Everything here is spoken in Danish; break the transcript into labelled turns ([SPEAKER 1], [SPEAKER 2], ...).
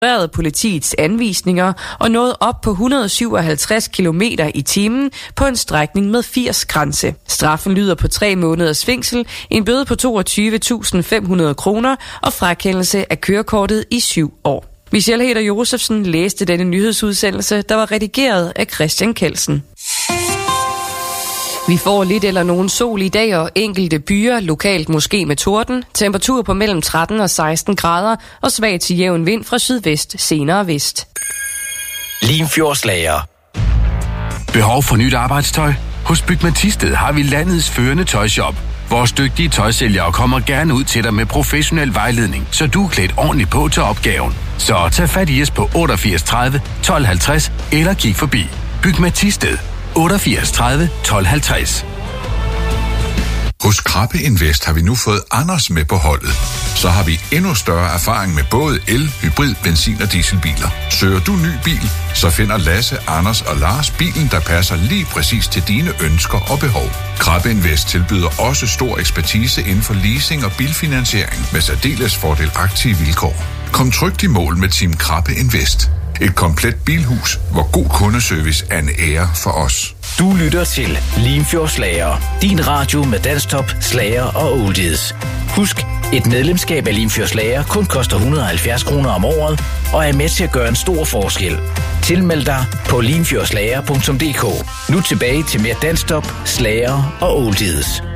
[SPEAKER 1] politiets anvisninger og nåede op på 157 km i timen på en strækning med 80 grænse. Straffen lyder på 3 måneders fængsel, en bøde på 22.500 kroner og frakendelse af kørekortet i 7 år. Michelle Heder Josefsen læste denne nyhedsudsendelse, der var redigeret af Christian Kelsen. Vi får lidt eller nogen sol i dag og enkelte byer, lokalt måske med torden. Temperatur på mellem 13 og 16 grader og svag til jævn vind fra sydvest, senere vest.
[SPEAKER 2] Limfjordslager.
[SPEAKER 3] Behov for nyt arbejdstøj? Hos Bygma Thisted har vi landets førende tøjshop. Vores dygtige tøjsælgere kommer gerne ud til dig med professionel vejledning, så du er klædt ordentligt på til opgaven. Så tag fat i os på 88 30 12 50 eller kig forbi. Bygma Thisted 88 30 12 50.
[SPEAKER 4] Hos Krabbe Invest har vi nu fået Anders med på holdet. Så har vi endnu større erfaring med både el, hybrid, benzin og dieselbiler. Søger du ny bil, så finder Lasse, Anders og Lars bilen, der passer lige præcis til dine ønsker og behov. Krabbe Invest tilbyder også stor ekspertise inden for leasing og bilfinansiering med særdeles fordelagtige vilkår. Kom trygt i mål med Team Krabbe Invest. Et komplet bilhus, hvor god kundeservice er en ære for os.
[SPEAKER 2] Du lytter til Limfjordslager. Din radio med danstop, slager og oldies. Husk, et medlemskab af Limfjordslager kun koster 170 kroner om året og er med til at gøre en stor forskel. Tilmeld dig på limfjordslager.dk. Nu tilbage til mere danstop, slager og oldies.